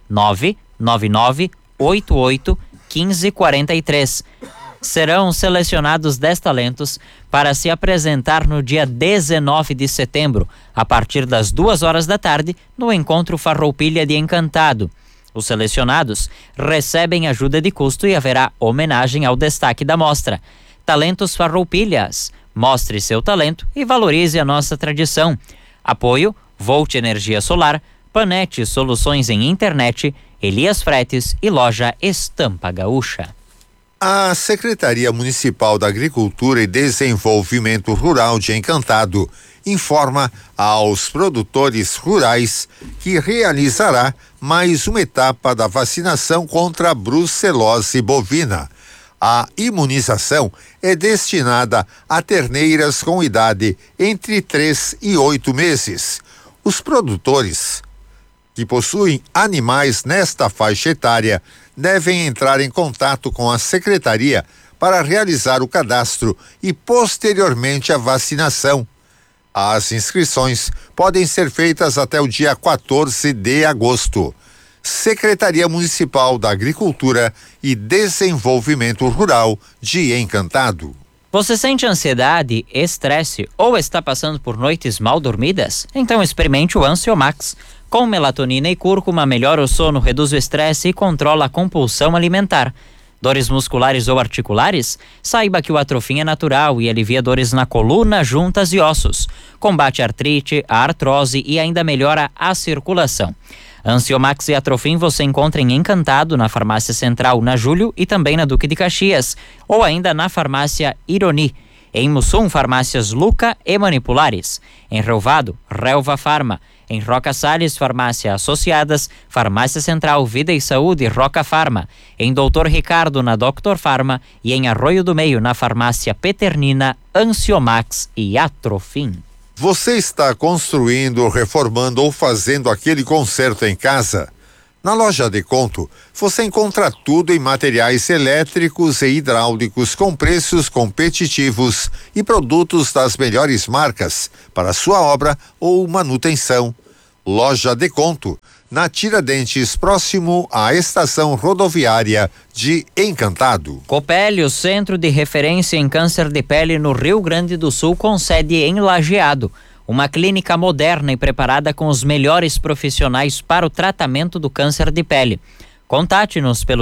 Speaker 2: 99988-1543. Serão selecionados 10 talentos para se apresentar no dia 19 de setembro, a partir das 14h, no Encontro Farroupilha de Encantado. Os selecionados recebem ajuda de custo e haverá homenagem ao destaque da mostra. Talentos Farroupilhas. Mostre seu talento e valorize a nossa tradição. Apoio Volt Energia Solar, Panete Soluções em Internet, Elias Fretes e Loja Estampa Gaúcha.
Speaker 3: A Secretaria Municipal da Agricultura e Desenvolvimento Rural de Encantado informa aos produtores rurais que realizará mais uma etapa da vacinação contra a brucelose bovina. A imunização é destinada a terneiras com idade entre 3 e 8 meses. Os produtores que possuem animais nesta faixa etária devem entrar em contato com a secretaria para realizar o cadastro e posteriormente a vacinação. As inscrições podem ser feitas até o dia 14 de agosto. Secretaria Municipal da Agricultura e Desenvolvimento Rural de Encantado.
Speaker 2: Você sente ansiedade, estresse ou está passando por noites mal dormidas? Então experimente o Ansiomax. Com melatonina e cúrcuma, melhora o sono, reduz o estresse e controla a compulsão alimentar. Dores musculares ou articulares? Saiba que o Atrofim é natural e alivia dores na coluna, juntas e ossos. Combate a artrite, a artrose e ainda melhora a circulação. Ansiomax e Atrofim você encontra em Encantado, na Farmácia Central, na Júlio e também na Duque de Caxias, ou ainda na Farmácia Ironi. Em Mussum, farmácias Luca e Manipulares. Em Relvado, Relva Farma. em Roca Salles, Farmácia Associadas, Farmácia Central, Vida e Saúde, Roca Farma, em Doutor Ricardo, na Doctor Farma e em Arroio do Meio, na Farmácia Peternina, Anciomax e Atrofim.
Speaker 3: Você está construindo, reformando ou fazendo aquele conserto em casa? Na Loja Deconto, você encontra tudo em materiais elétricos e hidráulicos com preços competitivos e produtos das melhores marcas para sua obra ou manutenção. Loja Deconto, na Tiradentes, próximo à estação rodoviária de Encantado.
Speaker 2: Copeli, o centro de referência em câncer de pele no Rio Grande do Sul, com sede em Lajeado. Uma clínica moderna e preparada com os melhores profissionais para o tratamento do câncer de pele. Contate-nos pelo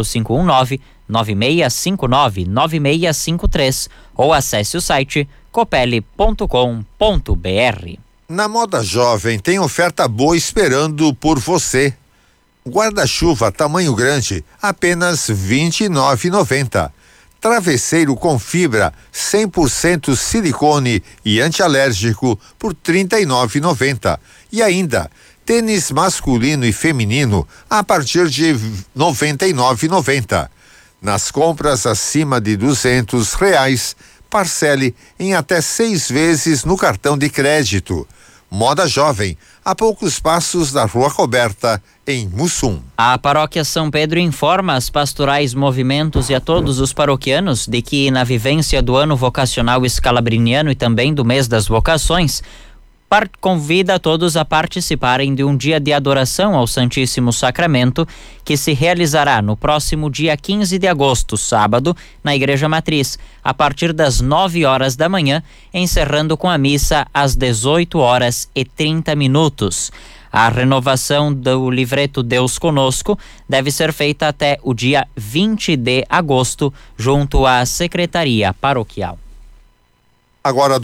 Speaker 2: 519-9659-9653 ou acesse o site copeli.com.br.
Speaker 3: Na Moda Jovem tem oferta boa esperando por você. Guarda-chuva tamanho grande, apenas R$ 29,90. Travesseiro com fibra 100% silicone e antialérgico por R$ 39,90. E ainda, tênis masculino e feminino a partir de R$ 99,90. Nas compras acima de R$200, parcele em até 6 vezes no cartão de crédito. Moda Jovem, a poucos passos da Rua Coberta, em Mussum.
Speaker 2: A Paróquia São Pedro informa as pastorais movimentos e a todos os paroquianos de que, na vivência do ano vocacional escalabriniano e também do mês das vocações, convida a todos a participarem de um dia de adoração ao Santíssimo Sacramento, que se realizará no próximo dia 15 de agosto, sábado, na Igreja Matriz, a partir das 9 horas da manhã, encerrando com a missa às 18h30. A renovação do livreto Deus Conosco deve ser feita até o dia 20 de agosto, junto à Secretaria Paroquial.
Speaker 3: Agora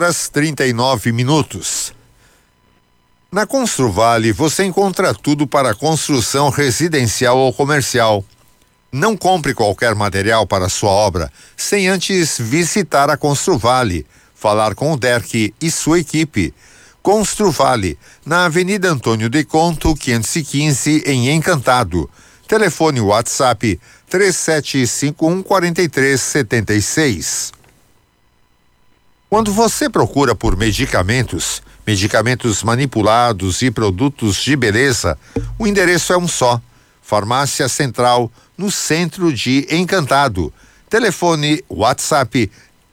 Speaker 3: 12h39. Na Construvale você encontra tudo para construção residencial ou comercial. Não compre qualquer material para sua obra sem antes visitar a Construvale, falar com o Derck e sua equipe. Construvale, na Avenida Antônio de Conto, 515, em Encantado. Telefone WhatsApp 3751-4376. Quando você procura por medicamentos manipulados e produtos de beleza, o endereço é um só: Farmácia Central, no centro de Encantado. Telefone WhatsApp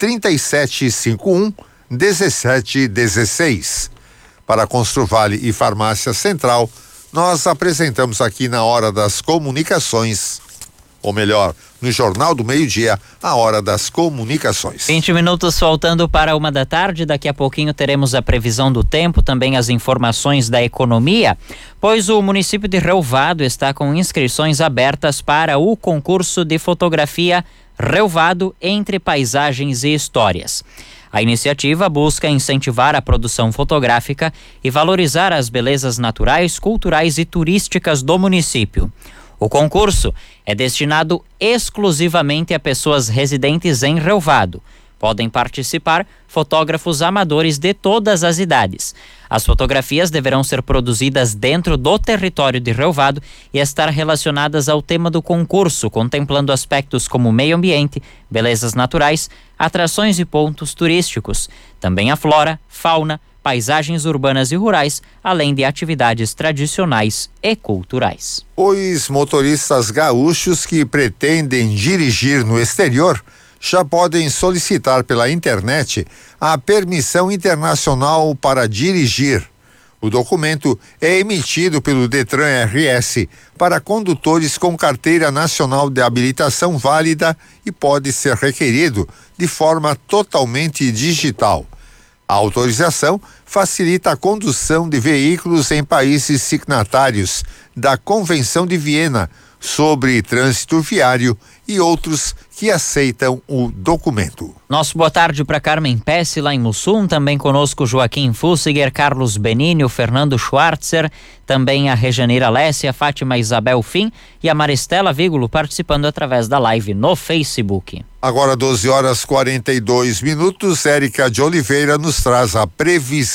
Speaker 3: 3751-1716. Para Construvale e Farmácia Central, nós apresentamos aqui na Hora das Comunicações, ou melhor, no Jornal do Meio-Dia, a Hora das Comunicações.
Speaker 2: 20 minutos faltando para 1h, daqui a pouquinho teremos a previsão do tempo, também as informações da economia, pois o município de Relvado está com inscrições abertas para o concurso de fotografia Relvado entre paisagens e histórias. A iniciativa busca incentivar a produção fotográfica e valorizar as belezas naturais, culturais e turísticas do município. O concurso é destinado exclusivamente a pessoas residentes em Relvado. Podem participar fotógrafos amadores de todas as idades. As fotografias deverão ser produzidas dentro do território de Relvado e estar relacionadas ao tema do concurso, contemplando aspectos como meio ambiente, belezas naturais, atrações e pontos turísticos, também a flora, fauna, paisagens urbanas e rurais, além de atividades tradicionais e culturais.
Speaker 3: Os motoristas gaúchos que pretendem dirigir no exterior já podem solicitar pela internet a permissão internacional para dirigir. O documento é emitido pelo Detran RS para condutores com carteira nacional de habilitação válida e pode ser requerido de forma totalmente digital. A autorização facilita a condução de veículos em países signatários da Convenção de Viena sobre Trânsito Viário e outros que aceitam o documento.
Speaker 2: Nosso boa tarde para Carmen Pesce, lá em Mussum, também conosco Joaquim Fussiger, Carlos Benini, o Fernando Schwartzer, também a Rejaneira Lécia, a Fátima Isabel Fim e a Maristela Vígulo participando através da live no Facebook.
Speaker 3: Agora 12h42, Érica de Oliveira nos traz a previsão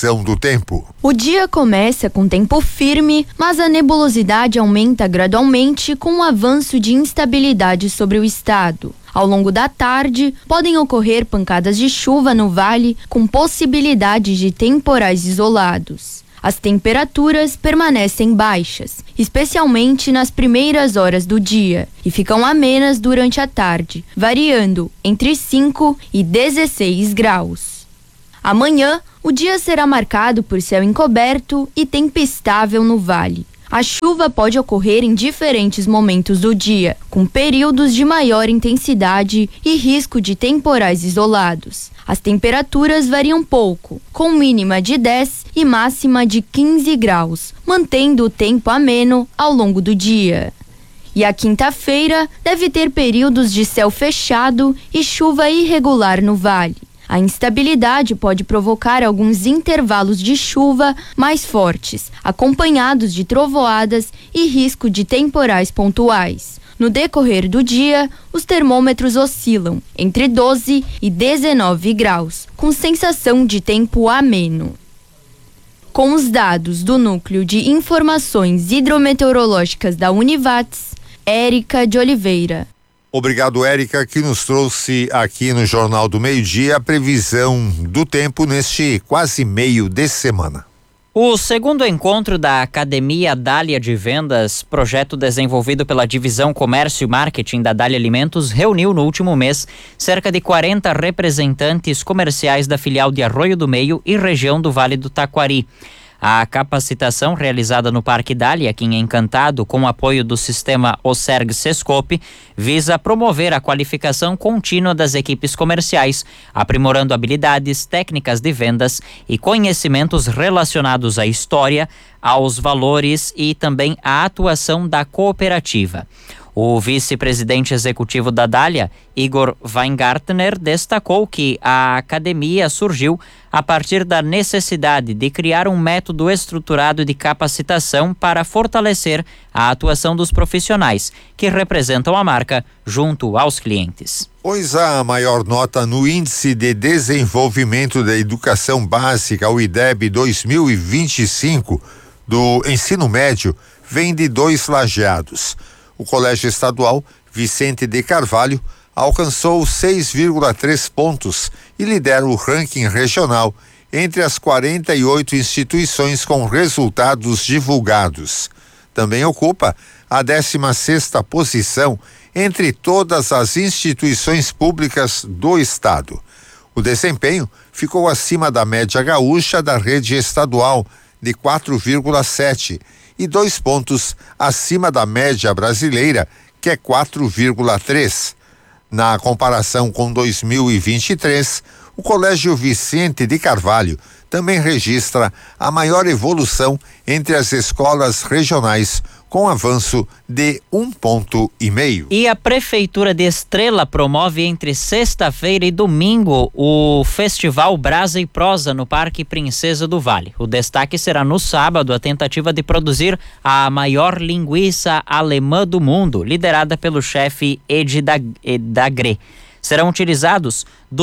Speaker 3: previsão do tempo.
Speaker 5: O dia começa com tempo firme, mas a nebulosidade aumenta gradualmente com o avanço de instabilidade sobre o estado. Ao longo da tarde, podem ocorrer pancadas de chuva no vale, com possibilidade de temporais isolados. As temperaturas permanecem baixas, especialmente nas primeiras horas do dia, e ficam amenas durante a tarde, variando entre 5 e 16 graus. Amanhã, o dia será marcado por céu encoberto e tempo estável no vale. A chuva pode ocorrer em diferentes momentos do dia, com períodos de maior intensidade e risco de temporais isolados. As temperaturas variam pouco, com mínima de 10 e máxima de 15 graus, mantendo o tempo ameno ao longo do dia. E a quinta-feira deve ter períodos de céu fechado e chuva irregular no vale. A instabilidade pode provocar alguns intervalos de chuva mais fortes, acompanhados de trovoadas e risco de temporais pontuais. No decorrer do dia, os termômetros oscilam entre 12 e 19 graus, com sensação de tempo ameno. Com os dados do Núcleo de Informações Hidrometeorológicas da Univates, Érica de Oliveira.
Speaker 3: Obrigado, Érica, que nos trouxe aqui no Jornal do Meio-Dia a previsão do tempo neste quase meio de semana.
Speaker 2: O segundo encontro da Academia Dália de Vendas, projeto desenvolvido pela Divisão Comércio e Marketing da Dália Alimentos, reuniu no último mês cerca de 40 representantes comerciais da filial de Arroio do Meio e região do Vale do Taquari. A capacitação realizada no Parque Dália, aqui em Encantado, com o apoio do sistema OSERG-SESCOP, visa promover a qualificação contínua das equipes comerciais, aprimorando habilidades, técnicas de vendas e conhecimentos relacionados à história, aos valores e também à atuação da cooperativa. O vice-presidente executivo da Dália, Igor Weingartner, destacou que a academia surgiu a partir da necessidade de criar um método estruturado de capacitação para fortalecer a atuação dos profissionais que representam a marca junto aos clientes.
Speaker 3: Pois a maior nota no Índice de Desenvolvimento da Educação Básica, o IDEB 2025, do ensino médio, vem de 2 lajeados. O Colégio Estadual Vicente de Carvalho alcançou 6,3 pontos e lidera o ranking regional entre as 48 instituições com resultados divulgados. Também ocupa a 16ª posição entre todas as instituições públicas do estado. O desempenho ficou acima da média gaúcha da rede estadual, de 4,7, e 2 pontos acima da média brasileira, que é 4,3. Na comparação com 2023, o Colégio Vicente de Carvalho também registra a maior evolução entre as escolas regionais, com avanço de 1,5 ponto.
Speaker 2: E a Prefeitura de Estrela promove entre sexta-feira e domingo o Festival Brasa e Prosa no Parque Princesa do Vale. O destaque será no sábado a tentativa de produzir a maior linguiça alemã do mundo, liderada pelo chefe Edi Dagre. Serão utilizados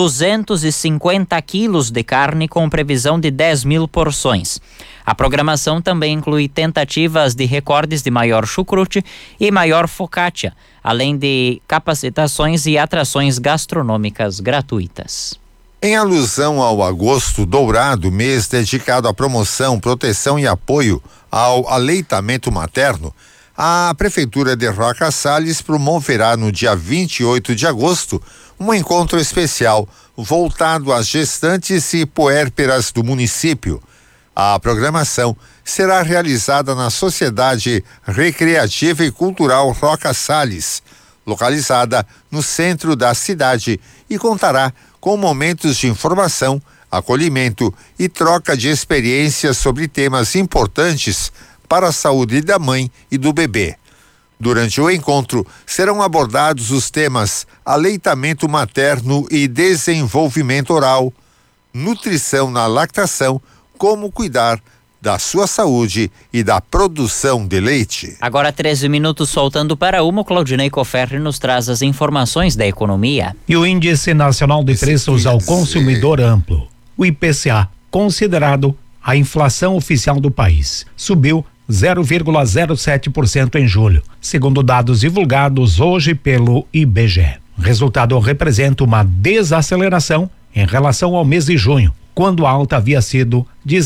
Speaker 2: 250 quilos de carne com previsão de 10.000 porções. A programação também inclui tentativas de recordes de maior chucrute e maior focaccia, além de capacitações e atrações gastronômicas gratuitas.
Speaker 3: Em alusão ao Agosto Dourado, mês dedicado à promoção, proteção e apoio ao aleitamento materno, a Prefeitura de Roca Salles promoverá no dia 28 de agosto um encontro especial voltado às gestantes e puérperas do município. A programação será realizada na Sociedade Recreativa e Cultural Roca Salles, localizada no centro da cidade, e contará com momentos de informação, acolhimento e troca de experiências sobre temas importantes para a saúde da mãe e do bebê. Durante o encontro, serão abordados os temas aleitamento materno e desenvolvimento oral, nutrição na lactação, como cuidar da sua saúde e da produção de leite.
Speaker 2: Agora 13 minutos soltando para o Claudinei Coferri nos traz as informações da economia.
Speaker 14: E o Índice Nacional de Preços ao Consumidor Amplo, o IPCA, considerado A inflação oficial do país subiu 0,07% em julho, segundo dados divulgados hoje pelo IBGE. O resultado representa uma desaceleração em relação ao mês de junho, quando a alta havia sido de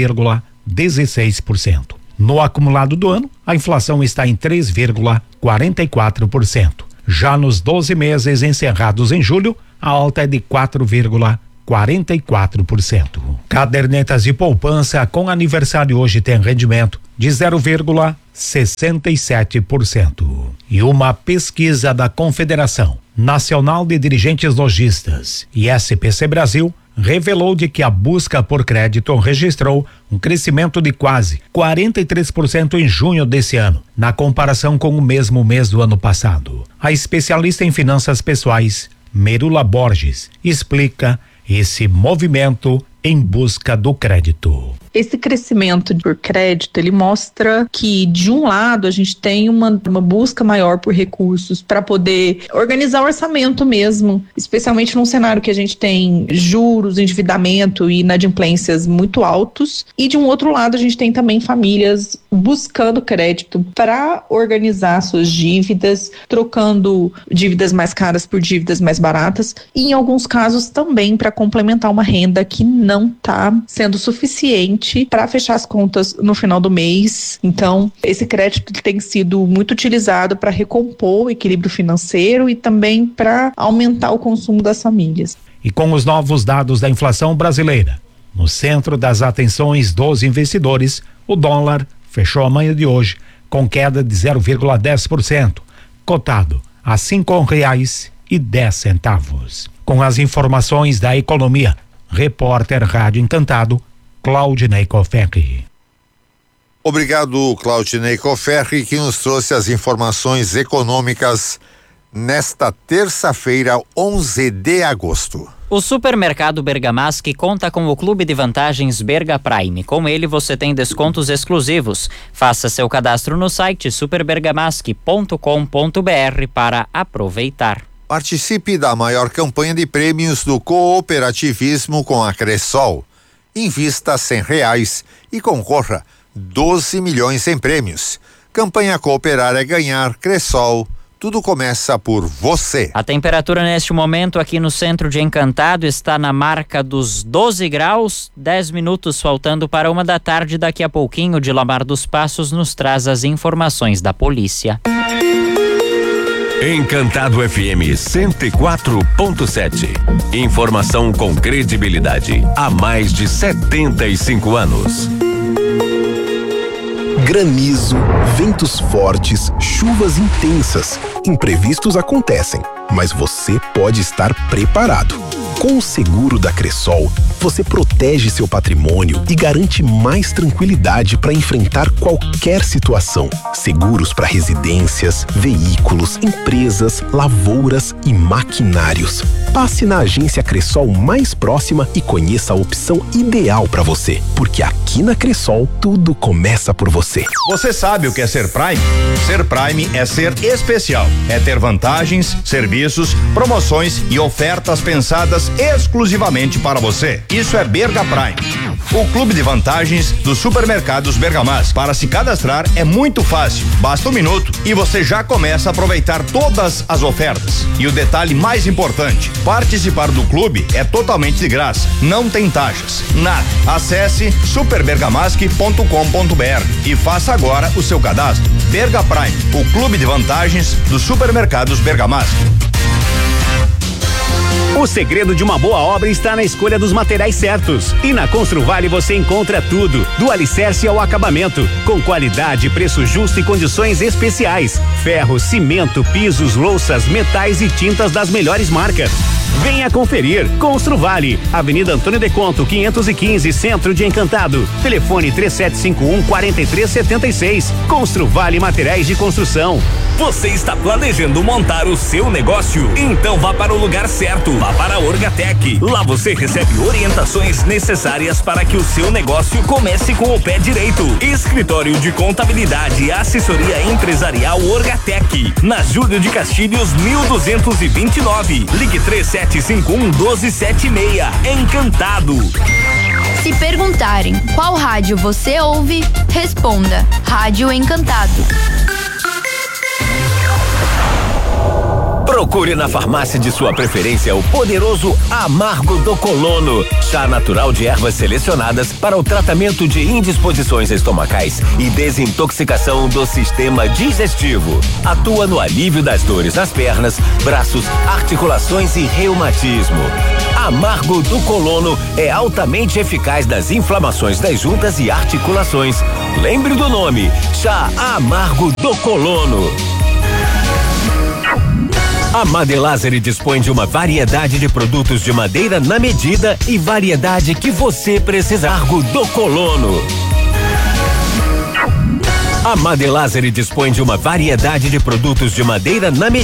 Speaker 14: 0,16%. No acumulado do ano, a inflação está em 3,44%. Já nos 12 meses encerrados em julho, a alta é de 4,44%. Cadernetas de poupança com aniversário hoje tem rendimento de 0,67%. E uma pesquisa da Confederação Nacional de Dirigentes Lojistas e SPC Brasil revelou de que a busca por crédito registrou um crescimento de quase 43% em junho desse ano, na comparação com o mesmo mês do ano passado. A especialista em finanças pessoais, Merula Borges, explica esse movimento em busca do crédito.
Speaker 15: Esse crescimento por crédito, ele mostra que, de um lado, a gente tem uma busca maior por recursos para poder organizar o orçamento mesmo, especialmente num cenário que a gente tem juros, endividamento e inadimplências muito altos. E, de um outro lado, a gente tem também famílias buscando crédito para organizar suas dívidas, trocando dívidas mais caras por dívidas mais baratas e, em alguns casos, também para complementar uma renda que não está sendo suficiente para fechar as contas no final do mês. Então, esse crédito tem sido muito utilizado para recompor o equilíbrio financeiro e também para aumentar o consumo das famílias.
Speaker 14: E com os novos dados da inflação brasileira no centro das atenções dos investidores, o dólar fechou a manhã de hoje com queda de 0,10%, cotado a R$5,10. Com as informações da economia, repórter Rádio Encantado, Claudinei Coferri.
Speaker 3: Obrigado, Claudinei Coferri, que nos trouxe as informações econômicas nesta terça-feira, 11 de agosto.
Speaker 2: O supermercado Bergamaschi conta com o Clube de Vantagens Berga Prime. Com ele você tem descontos exclusivos. Faça seu cadastro no site superbergamaschi.com.br para aproveitar.
Speaker 3: Participe da maior campanha de prêmios do cooperativismo com a Cressol. Invista R$100 e concorra 12 milhões em prêmios. Campanha Cooperar é Ganhar, Cressol. Tudo começa por você.
Speaker 2: A temperatura neste momento aqui no centro de Encantado está na marca dos 12 graus, 10 minutos faltando para 1h. Daqui a pouquinho, de Lamar dos Passos nos traz as informações da polícia.
Speaker 6: Encantado FM 104.7. Informação com credibilidade há mais de 75 anos.
Speaker 13: Granizo, ventos fortes, chuvas intensas. Imprevistos acontecem, mas você pode estar preparado. Com o seguro da Cressol, você protege seu patrimônio e garante mais tranquilidade para enfrentar qualquer situação. Seguros para residências, veículos, empresas, lavouras e maquinários. Passe na agência Cressol mais próxima e conheça a opção ideal para você, porque aqui na Cressol tudo começa por você.
Speaker 16: Você sabe o que é ser Prime? Ser Prime é ser especial, é ter vantagens, serviços, promoções e ofertas pensadas exclusivamente para você. Isso é Berga Prime, o clube de vantagens dos supermercados Bergamaschi. Para se cadastrar é muito fácil, basta 1 minuto e você já começa a aproveitar todas as ofertas. E o detalhe mais importante, participar do clube é totalmente de graça, não tem taxas, nada. Acesse superbergamaschi.com.br e faça agora o seu cadastro. Berga Prime, o clube de vantagens dos supermercados Bergamaschi.
Speaker 17: O segredo de uma boa obra está na escolha dos materiais certos. E na Construvale você encontra tudo, do alicerce ao acabamento, com qualidade, preço justo e condições especiais. Ferro, cimento, pisos, louças, metais e tintas das melhores marcas. Venha conferir. Construvale, Avenida Antônio de Conto, 515, Centro de Encantado. Telefone 3751-4376. Construvale Materiais de Construção.
Speaker 8: Você está planejando montar o seu negócio? Então vá para o lugar certo. Vá para a Orgatec. Lá você recebe orientações necessárias para que o seu negócio comece com o pé direito. Escritório de Contabilidade e Assessoria Empresarial Orgatec. Na Júlio de Castilhos, 1229. Ligue 3751-1276. Encantado.
Speaker 5: Se perguntarem qual rádio você ouve, responda: Rádio Encantado.
Speaker 6: Procure na farmácia de sua preferência o poderoso Amargo do Colono, chá natural de ervas selecionadas para o tratamento de indisposições estomacais e desintoxicação do sistema digestivo. Atua no alívio das dores nas pernas, braços, articulações e reumatismo. Amargo do Colono é altamente eficaz nas inflamações das juntas e articulações. Lembre do nome: chá Amargo do Colono. A Madelazeri dispõe de uma variedade de produtos de madeira na medida e variedade que você precisar. Amargo do Colono. A Madelazeri dispõe de uma variedade de produtos de madeira na medida.